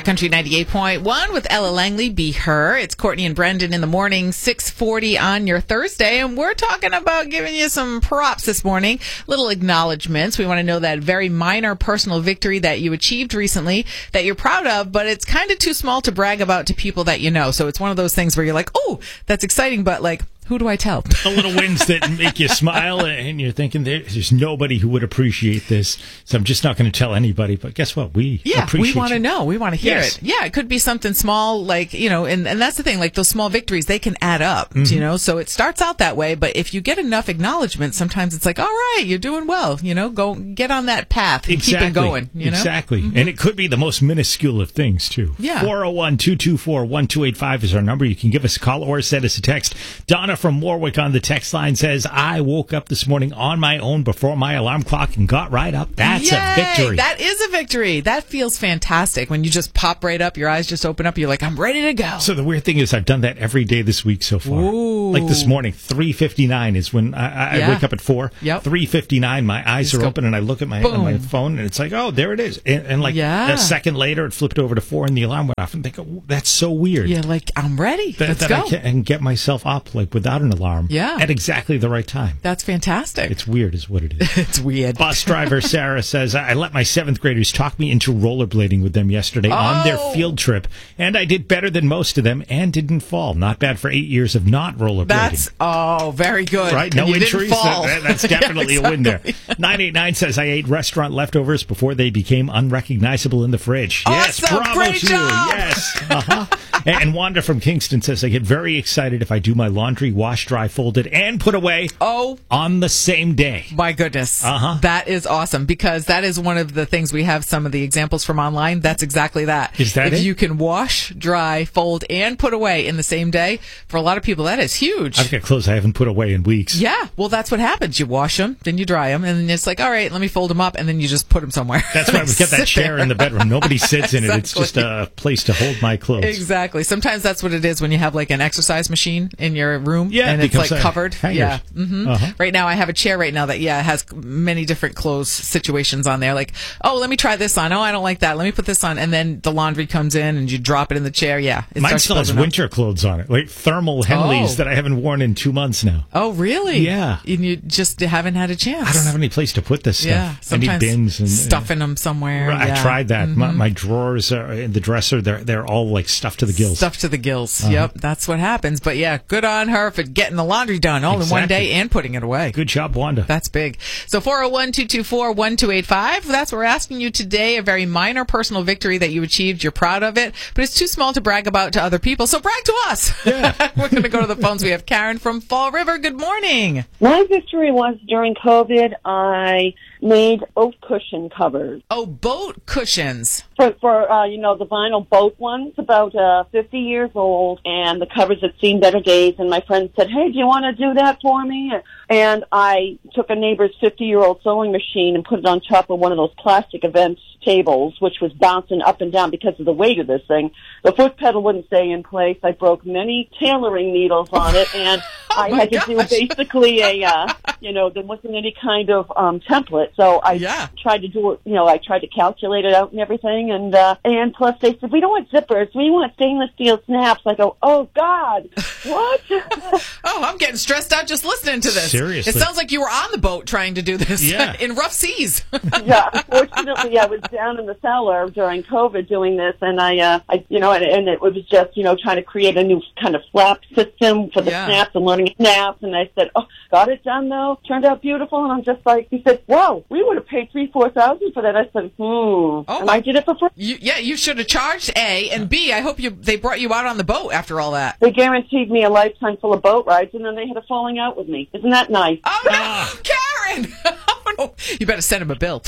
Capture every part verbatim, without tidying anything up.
Hot Country ninety-eight point one with Ella Langley, Be Her. It's Courtney and Brendan in the morning, six forty on your Thursday, and we're talking about giving you some props this morning, little acknowledgments. We want to know that very minor personal victory that you achieved recently that you're proud of, but it's kind of too small to brag about to people that you know. So it's one of those things where you're like, oh, that's exciting, but like, who do I tell? The little wins that make you smile, and you're thinking there's nobody who would appreciate this, so I'm just not going to tell anybody. But guess what? We yeah, appreciate we want to you. know. We want to hear Yes. it. Yeah, it could be something small, like, you know, and, and that's the thing, like those small victories, they can add up, Mm-hmm. you know, so it starts out that way, but if you get enough acknowledgement, sometimes it's like, all right, you're doing well, you know, go get on that path and Exactly. keep it going, you know? Exactly. Mm-hmm. And it could be the most minuscule of things, too. Yeah. four oh one, two two four, one two eight five is our number. You can give us a call or send us a text. Donna from Warwick on the text line says, I woke up this morning on my own before my alarm clock and got right up. That's Yay! a victory. That is a victory. That feels fantastic when you just pop right up, your eyes just open up, you're like, I'm ready to go. So the weird thing is I've done that every day this week so far. Ooh. Like this morning, three fifty-nine is when I, I Yeah. wake up at four. Yep. three fifty-nine, my eyes Just are go open and I look at my, on my boom. phone and it's like, oh, there it is. And, and like Yeah. a second later, it flipped over to four and the alarm went off and think, oh, that's so weird. You're like, I'm ready. That, Let's that go. I can get myself up like without an alarm Yeah. at exactly the right time. That's fantastic. It's weird is what it is. It's weird. Bus driver Sarah says, I let my seventh graders talk me into rollerblading with them yesterday on their Oh. field trip, and I did better than most of them and didn't fall. Not bad for eight years of not rollerblading. That's, oh, very good. Right? And No you didn't injuries. fall. That- that's Yeah, definitely a win there. exactly. nine eight nine says, I ate restaurant leftovers before they became unrecognizable in the fridge. Yes, Awesome. bravo Great to job. you. Yes. Uh-huh. And and Wanda from Kingston says, I get very excited if I do my laundry, wash, dry, folded, and put away Oh, on the same day. my goodness. Uh-huh. That is awesome because that is one of the things we have some of the examples from online. That's exactly that. Is that if it? you can wash, dry, fold, and put away in the same day, for a lot of people, that is huge. I've got clothes I haven't put away in weeks. Yeah, well, that's what happens. You wash them, then you dry them, and then it's like, all right, let me fold them up, and then you just put them somewhere. That's why we get that Sit chair there. in the bedroom. Nobody sits in it. It's just Exactly. a place to hold my clothes. Exactly. Sometimes that's what it is when you have like an exercise machine in your room Yeah, and it it's like becomes a covered. hangers. Yeah. hmm Uh-huh. Right now I have a chair right now that, yeah, has many different clothes situations on there. Like, oh, let me try this on. Oh, I don't like that. Let me put this on. And then the laundry comes in and you drop it in the chair. Yeah. It Mine starts still has building up. winter clothes on it, like thermal Henleys Oh. that I haven't worn in two months now. Oh, really? Yeah. And you just haven't had a chance. I don't have any place to put this stuff. Yeah. I need Sometimes bins and stuffing them somewhere. I yeah. tried that. Mhm. My, my drawers are in the dresser. They're they're all like stuffed to the gills. Stuff to the gills. Uh-huh. Yep. That's what happens. But yeah, good on her for getting the laundry done all in one Exactly. day and putting it away. Good job, Wanda. That's big. So four oh one, two two four, one two eight five. That's what we're asking you today. A very minor personal victory that you achieved. You're proud of it, but it's too small to brag about to other people. So brag to us. Yeah. We're going to go to the phones. We have Karen from Fall River. Good morning. My victory was during COVID, I made oat cushion covers. Oh, boat cushions. For, for uh, you know, the vinyl boat ones, about uh, fifty years old, and the covers had seen better days, and my friend said, hey, do you want to do that for me? And I took a neighbor's fifty-year-old sewing machine and put it on top of one of those plastic event tables, which was bouncing up and down because of the weight of this thing. The foot pedal wouldn't stay in place. I broke many tailoring needles on it, and Oh I my had to gosh. do basically a, uh, you know, there wasn't any kind of um, template, so I Yeah. tried to do it, you know, I tried to calculate it out and everything, and uh, and plus they said, we don't want zippers, we want stainless steel snaps. I go, oh, God, what? Oh, I'm getting stressed out just listening to this. Seriously. It sounds like you were on the boat trying to do this Yeah. in rough seas. Yeah, unfortunately, I was down in the cellar during COVID doing this, and I, uh, I you know, and, and it was just, you know, trying to create a new kind of flap system for the Yeah. snaps and learning snaps, and I said, oh, got it done, though, turned out beautiful, and I'm just like, he said, wow, we would have paid three, four thousand for that. I said, hmm, Oh, and my- I did it for free. You, yeah, you should have charged A, and B, I hope you they brought you out on the boat after all that. They guaranteed me a lifetime full of boat rides, and then they had a falling out with me. Isn't that nice? Oh, no, Karen! Oh, no. You better send him a bill.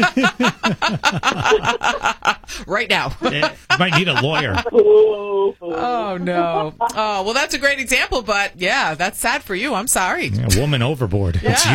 Right now. Eh, might need a lawyer. Ooh. Oh, no. Oh, well, that's a great example, but yeah, that's sad for you. I'm sorry. Yeah, woman overboard. It's Yeah. you.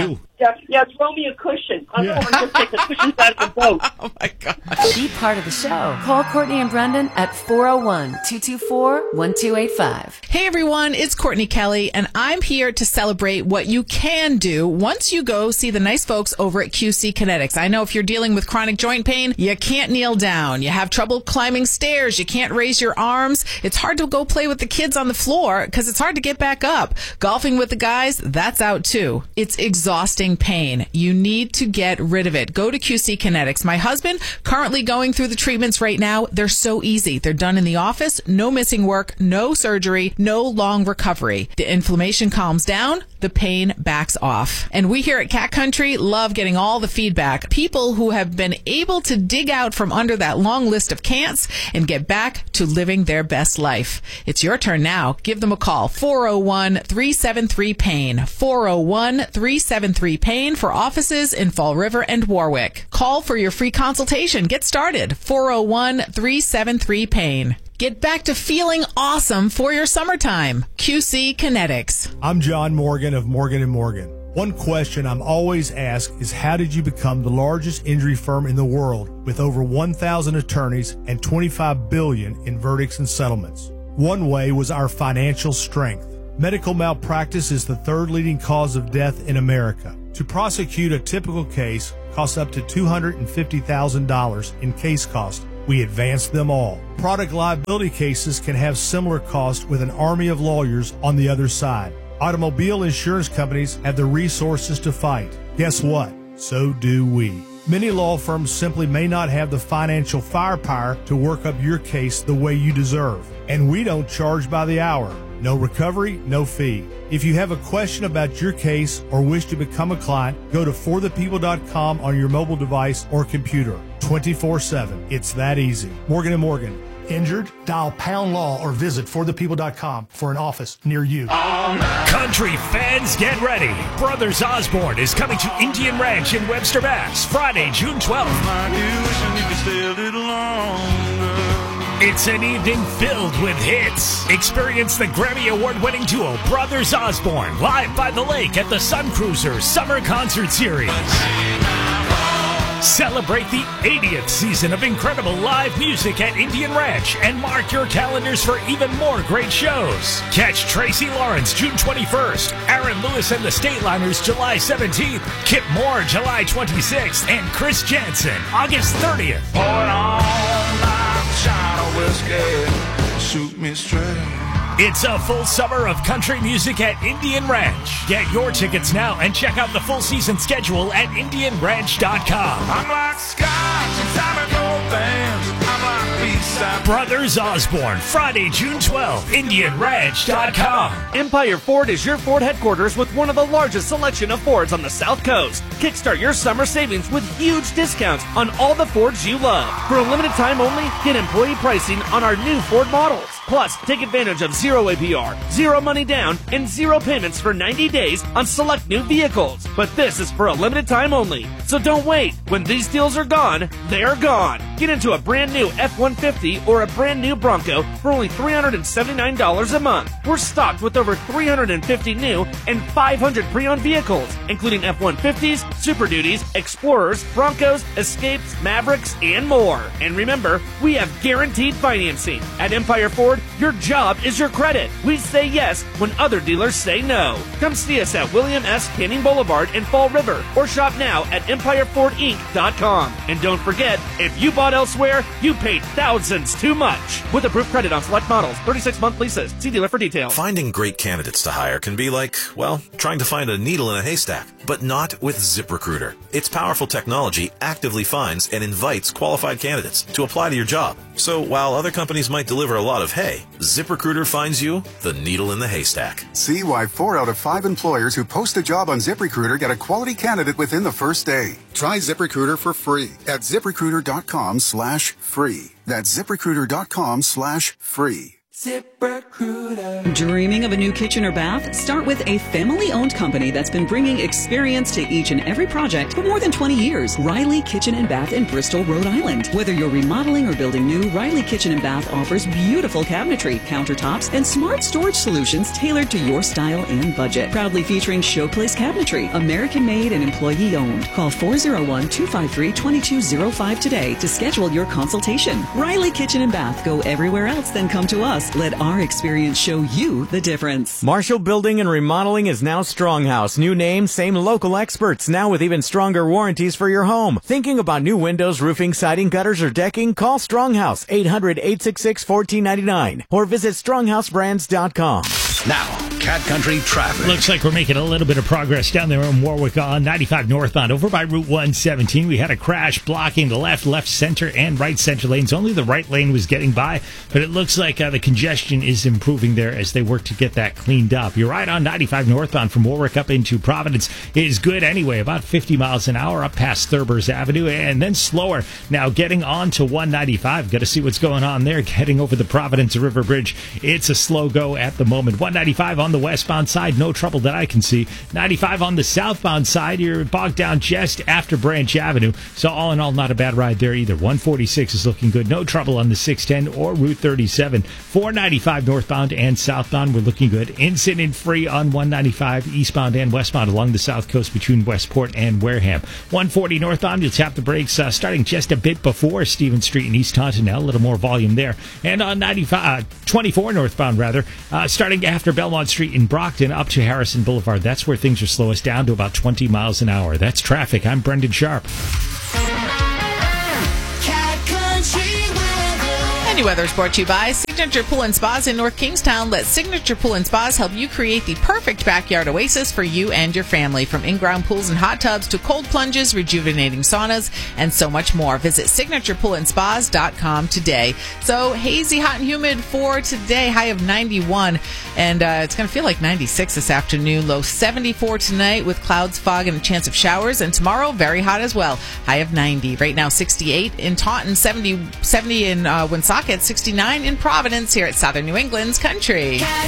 Yeah, yeah, throw me a cushion. I'm going to just take the cushions out of the boat. Oh, my God. Be part of the show. Call Courtney and Brendan at four oh one, two two four, one two eight five. Hey, everyone. It's Courtney Kelly, and I'm here to celebrate what you can do once you go see the nice folks over at Q C Kinetics. I know if you're dealing with chronic joint pain, you can't kneel down. You have trouble climbing stairs. You can't raise your arms. It's hard to go play with the kids on the floor because it's hard to get back up. Golfing with the guys, that's out too. It's exhausting pain. You need to get rid of it. Go to Q C Kinetics. My husband currently going through the treatments right now. They're so easy. They're done in the office. No missing work, no surgery, no long recovery. The inflammation calms down. The pain backs off. And we here at Cat Country love getting all the feedback. People who have been able to dig out from under that long list of can'ts and get back to living their best life. It's your turn now. Give them a call. four oh one, three seven three, pain. four oh one, three seven three, pain for offices in Fall River and Warwick. Call for your free consultation. Get started. four oh one, three seven three, pain. Get back to feeling awesome for your summertime. Q C Kinetics. I'm John Morgan of Morgan and Morgan. One question I'm always asked is, how did you become the largest injury firm in the world with over one thousand attorneys and twenty-five billion dollars in verdicts and settlements? One way was our financial strength. Medical malpractice is the third leading cause of death in America. To prosecute a typical case costs up to two hundred fifty thousand dollars in case cost. We advance them all. Product liability cases can have similar costs with an army of lawyers on the other side. Automobile insurance companies have the resources to fight. Guess what? So do we. Many law firms simply may not have the financial firepower to work up your case the way you deserve. And we don't charge by the hour. No recovery, no fee. If you have a question about your case or wish to become a client, go to for the people dot com on your mobile device or computer. twenty-four seven. It's that easy. Morgan and Morgan. Injured? Dial pound law or visit for the people dot com for an office near you. Country fans, get ready. Brothers Osborne is coming to Indian Ranch in Webster, Mass. Friday, June twelfth. It's an evening filled with hits. Experience the Grammy Award-winning duo Brothers Osborne live by the lake at the Sun Cruiser Summer Concert Series. Celebrate the eightieth season of incredible live music at Indian Ranch and mark your calendars for even more great shows. Catch Tracy Lawrence June twenty-first, Aaron Lewis and the Stateliners July seventeenth, Kip Moore July twenty-sixth, and Chris Jansen August thirtieth. Pour it on like China whiskey, shoot me straight. It's a full summer of country music at Indian Ranch. Get your tickets now and check out the full season schedule at indian ranch dot com. I'm like Scott and Simon Gold bands. I'm like B-side. Brothers Osborne, Friday, June twelfth, indian ranch dot com. Empire Ford is your Ford headquarters with one of the largest selection of Fords on the South Coast. Kickstart your summer savings with huge discounts on all the Fords you love. For a limited time only, get employee pricing on our new Ford models. Plus, take advantage of zero A P R, zero money down, and zero payments for ninety days on select new vehicles. But this is for a limited time only. So don't wait. When these deals are gone, they're gone. Get into a brand new F one fifty or a brand new Bronco for only three hundred seventy-nine dollars a month. We're stocked with over three hundred fifty new and five hundred pre-owned vehicles, including F one fifties, Super Duties, Explorers, Broncos, Escapes, Mavericks, and more. And remember, we have guaranteed financing. At Empire Ford, your job is your credit. We say yes when other dealers say no. Come see us at William S. Canning Boulevard in Fall River or shop now at empire ford inc dot com. And don't forget, if you bought elsewhere, you paid thousands too much. With approved credit on select models, thirty-six month leases. See dealer for details. Finding great candidates to hire can be like, well, trying to find a needle in a haystack. But not with ZipRecruiter. Its powerful technology actively finds and invites qualified candidates to apply to your job. So while other companies might deliver a lot of hay, ZipRecruiter finds you the needle in the haystack. See why four out of five employers who post a job on ZipRecruiter get a quality candidate within the first day. Try ZipRecruiter for free at ZipRecruiter dot com slash free. That's ZipRecruiter dot com slash free. ZipRecruiter. Dreaming of a new kitchen or bath? Start with a family-owned company that's been bringing experience to each and every project for more than twenty years. Riley Kitchen and Bath in Bristol, Rhode Island. Whether you're remodeling or building new, Riley Kitchen and Bath offers beautiful cabinetry, countertops, and smart storage solutions tailored to your style and budget. Proudly featuring Showplace Cabinetry, American-made and employee-owned. Call four oh one, two five three, two two oh five today to schedule your consultation. Riley Kitchen and Bath. Go everywhere else, then come to us. Let our experience show you the difference. Marshall Building and Remodeling is now Stronghouse. New name, same local experts, now with even stronger warranties for your home. Thinking about new windows, roofing, siding, gutters, or decking? Call Stronghouse, eight hundred, eight six six, one four nine nine, or visit stronghouse brands dot com. Now, Cat Country traffic. Looks like we're making a little bit of progress down there in Warwick on ninety-five northbound over by Route one seventeen. We had a crash blocking the left, left center, and right center lanes. Only the right lane was getting by, but it looks like uh, the congestion is improving there as they work to get that cleaned up. You're right on ninety-five northbound from Warwick up into Providence is good anyway, about fifty miles an hour up past Thurbers Avenue, and then slower now getting on to one ninety-five. Got to see what's going on there. Heading over the Providence River Bridge, it's a slow go at the moment. one ninety-five on the westbound side, no trouble that I can see. ninety-five on the southbound side, you're bogged down just after Branch Avenue. So all in all, not a bad ride there either. one forty-six is looking good. No trouble on the six ten or Route thirty-seven. four ninety-five northbound and southbound, we're looking good. Incident free on one ninety-five eastbound and westbound along the south coast between Westport and Wareham. one forty northbound, you'll tap the brakes uh, starting just a bit before Stevens Street in East Taunton. Now a little more volume there. And on ninety-five, uh, twenty-four northbound rather, uh, starting after Belmont Street in Brockton up to Harrison Boulevard. That's where things are slowest down to about twenty miles an hour. That's traffic. I'm Brendan Sharp. Any weather is brought to you by Signature Pool and Spas in North Kingstown. Let Signature Pool and Spas help you create the perfect backyard oasis for you and your family. From in-ground pools and hot tubs to cold plunges, rejuvenating saunas, and so much more. Visit signature pool and spas dot com today. So hazy, hot, and humid for today. High of ninety-one, and uh, it's going to feel like ninety-six this afternoon. Low seventy-four tonight with clouds, fog, and a chance of showers. And tomorrow, very hot as well. High of ninety. Right now, sixty-eight in Taunton, seventy, seventy in uh, Woonsocket, sixty-nine in Providence here at Southern New England's Country.